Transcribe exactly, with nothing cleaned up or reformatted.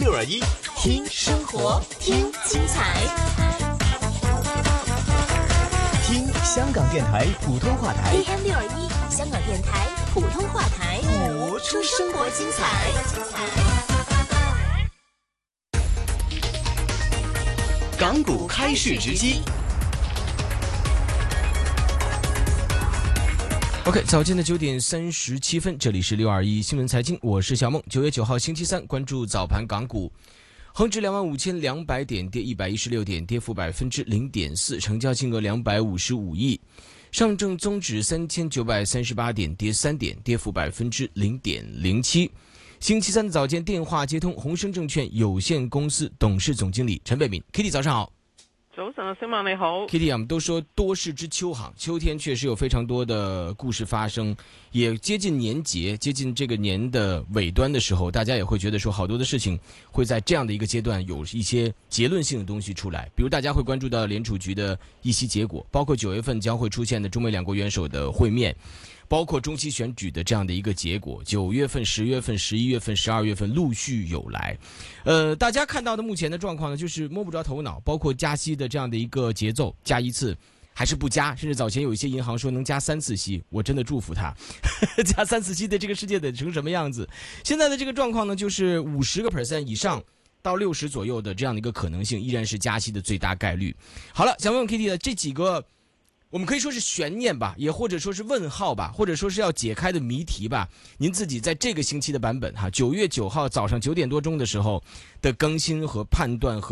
六二一，听生活，听精彩，听香港电台普通话台 A M 六二一，香港电台普通话台， 播出生活精彩。港股开市直击。 OK， 早间的九点三十七分，这里是六二一新闻财经，我是小梦。九月九号星期三，关注早盘港股，恒指两万五千两百点，跌一百一十六点，跌幅百分之零点四，成交金额两百五十五亿。上证综指三千九百三十八点，跌三点，跌幅百分之零点零七。星期三的早间电话接通宏生证券有限公司董事总经理陈北敏 ，Kitty 早上好。 早晨啊，小馬你好 Kitty 啊，我們都說多事之秋哈，秋天確實有非常多的故事發生，也接近年節，接近這個年的尾端的時候，大家也會覺得說好多的事情會在這樣的一個階段有一些結論性的東西出來，比如大家會關注到聯儲局的議息結果，包括九月份將會出現的中美兩國元首的會面，包括中期選舉的這樣的一個結果，九月份、十月份、十一月份、十二月份陸續有來。呃，大家看到的目前的狀況呢，就是摸不着頭腦，包括加息的這樣的一個節奏，加一次還是不加，甚至早前有一些銀行說能加三次息，我真的祝福他，加三次息的這個世界得成什麼樣子？現在的這個狀況呢，就是五十個 percent 以上到六十左右的這樣的一個可能性，依然是加息的最大概率。好了，想問問 Kitty 的這幾個。我們可以說是懸念吧，也或者說是問號吧，或者說是要解開的謎題吧。您自己在這個星期的版本哈，九月九號早上九點多鐘的時候的更新和判斷和